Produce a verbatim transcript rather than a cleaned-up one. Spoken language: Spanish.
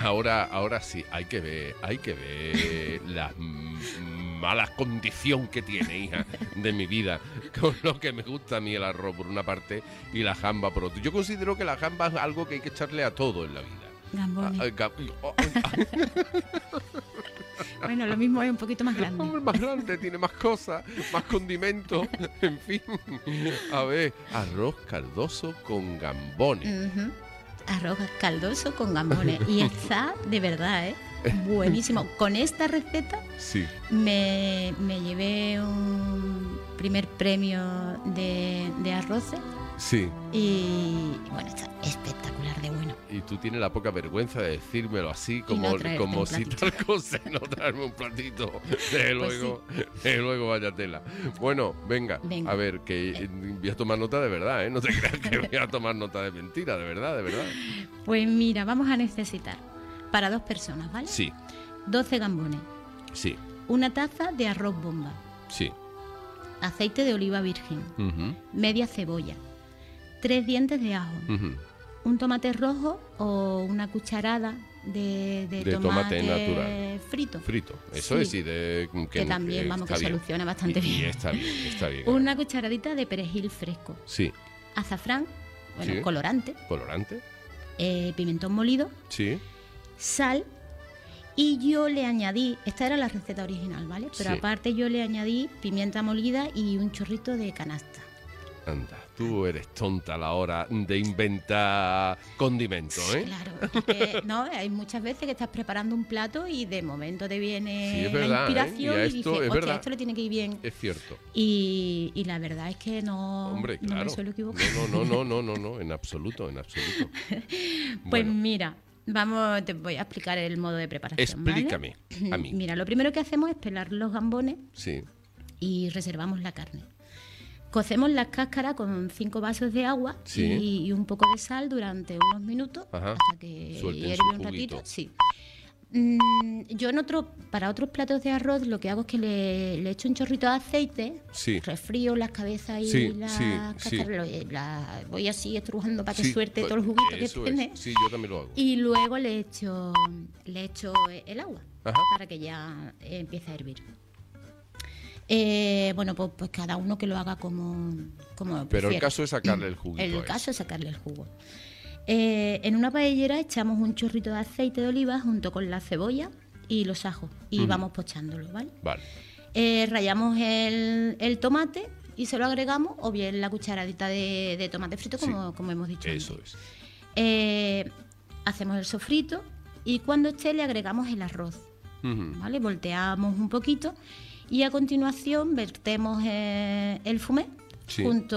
ahora, ahora sí, hay que ver, hay que ver las malas condición que tiene, hija, de mi vida, con lo que me gusta a mí el arroz por una parte y la jamba por otra. Yo considero que la jamba es algo que hay que echarle a todo en la vida. Gambones. Ah, ah, ga- oh, Bueno, lo mismo es un poquito más grande. Hombre, más grande, tiene más cosas, más condimentos, en fin. A ver, arroz caldoso con gambones. Ujú. Arroz caldoso con gambones. Y está de verdad, ¿eh? Buenísimo. Con esta receta Sí, me, me llevé un primer premio de, de arroces sí. y bueno, está espectacular de bueno. Y tú tienes la poca vergüenza de decírmelo así, como, no traerte como un si platito. tal cosa, y no traerme un platito. De Pues luego, de luego vaya tela. Bueno, venga, Venga. a ver, que eh, voy a tomar nota de verdad, ¿eh? No te creas que voy a tomar nota de mentira, de verdad, de verdad. Pues mira, vamos a necesitar para dos personas, ¿vale? Sí, doce gambones, sí, una taza de arroz bomba, sí. aceite de oliva virgen, Ujú, media cebolla, tres dientes de ajo, ujú. un tomate rojo o una cucharada de, de De tomate tomate, natural. frito. Frito, eso Sí. es, y de... Que también, vamos, que está bien. soluciona bastante Y- y bien. está bien, está bien. Una cucharadita de perejil fresco, Sí, azafrán, bueno, Sí. colorante, colorante, eh, pimentón molido, sí, sal, y yo le añadí, esta era la receta original, ¿vale? Pero Sí. aparte yo le añadí pimienta molida y un chorrito de canasta. anda, tú eres tonta a la hora de inventar condimentos, ¿eh? Claro, es que, no, hay muchas veces que estás preparando un plato y de momento te viene Sí, es la verdad, ¿eh? inspiración Y a y, esto, dices, es hostia, verdad. esto le tiene que ir bien. Es cierto. Y, y la verdad es que no, Hombre, no claro. me suelo equivocar. No, no, no, no, no, no, en absoluto, en absoluto. Pues Bueno, mira, vamos, te voy a explicar el modo de preparación. ¿vale? explícame a mí. Mira, lo primero que hacemos es pelar los gambones Sí, y reservamos la carne. Cocemos las cáscaras con cinco vasos de agua Sí. y, y un poco de sal durante unos minutos Ajá. hasta que Suelten hierve su un juguito. ratito. Sí. Mm, yo en otro, para otros platos de arroz lo que hago es que le, le echo un chorrito de aceite, Sí. refrío las cabezas y Sí, las sí, sí. cáscaras, lo- eh, la- voy así estrujando para que sí, suelte pues, todo el juguito que eso tiene. es. Sí, yo también lo hago. Y luego le echo, le echo el agua Ajá. para que ya eh, empiece a hervir. Eh, bueno, pues, pues cada uno que lo haga como, como Pero el prefiera. caso es sacarle el juguito. El a eso. caso es sacarle el jugo. Eh, en una paellera echamos un chorrito de aceite de oliva junto con la cebolla y los ajos y Ujú. vamos pochándolo, ¿vale? Vale. Eh, rallamos el, el tomate y se lo agregamos, o bien la cucharadita de, de tomate frito, como, Sí. como hemos dicho Eso antes. es. Eh, hacemos el sofrito y cuando esté le agregamos el arroz, Ujú. ¿vale? Volteamos un poquito y a continuación vertemos eh, el fumé Sí. junto